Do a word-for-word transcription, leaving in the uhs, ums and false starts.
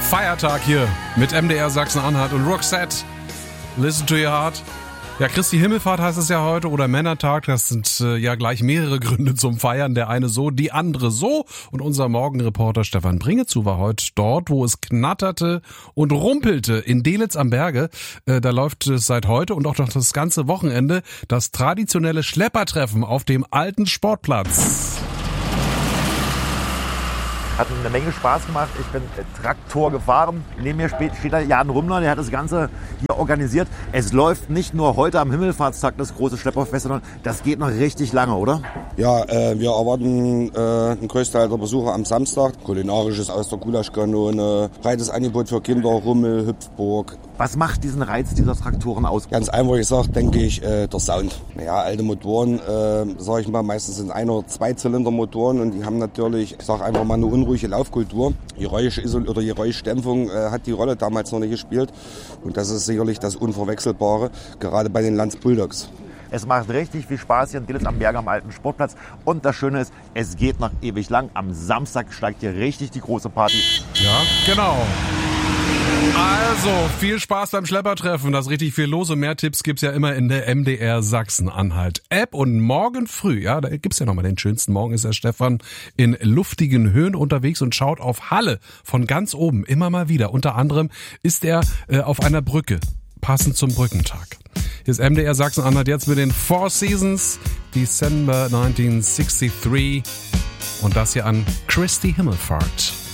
Feiertag hier mit M D R Sachsen-Anhalt und Roxette. Listen to your heart. Ja, Christi Himmelfahrt heißt es ja heute oder Männertag. Das sind äh, ja gleich mehrere Gründe zum Feiern. Der eine so, die andere so. Und unser Morgenreporter Stefan Bringezu war heute dort, wo es knatterte und rumpelte in Dehletz am Berge. Äh, da läuft es seit heute und auch noch das ganze Wochenende das traditionelle Schleppertreffen auf dem alten Sportplatz. Hat eine Menge Spaß gemacht. Ich bin Traktor gefahren. Neben mir steht der Jan Rümmler, der hat das Ganze hier organisiert. Es läuft nicht nur heute am Himmelfahrtstag das große Schlepperfest, sondern das geht noch richtig lange, oder? Ja, äh, wir erwarten äh, einen Großteil der Besucher am Samstag. Kulinarisches aus der Gulaschkanone, breites Angebot für Kinder, Rummel, Hüpfburg. Was macht diesen Reiz dieser Traktoren aus? Ganz einfach gesagt, denke ich, äh, der Sound. Ja, alte Motoren, äh, sage ich mal, meistens sind Ein- oder Zweizylinder-Motoren und die haben natürlich, ich sage einfach mal, eine unruhige Laufkultur. Geräuschisol- oder Geräuschdämpfung äh, hat die Rolle damals noch nicht gespielt und das ist sicherlich das Unverwechselbare, gerade bei den Lanz Bulldogs. Es macht richtig viel Spaß hier in Dehletz am Berge am alten Sportplatz. Und das Schöne ist, es geht noch ewig lang. Am Samstag steigt hier richtig die große Party. Ja, genau. Also, viel Spaß beim Schleppertreffen. Da ist richtig viel los und mehr Tipps gibt's ja immer in der M D R Sachsen-Anhalt-App. Und morgen früh, ja, da gibt's ja nochmal den schönsten Morgen, ist der Stefan in luftigen Höhen unterwegs und schaut auf Halle von ganz oben immer mal wieder. Unter anderem ist er äh, auf einer Brücke, passend zum Brückentag. Hier ist M D R Sachsen-Anhalt jetzt mit den Four Seasons, December neunzehnhundertdreiundsechzig und das hier an Christi Himmelfahrt.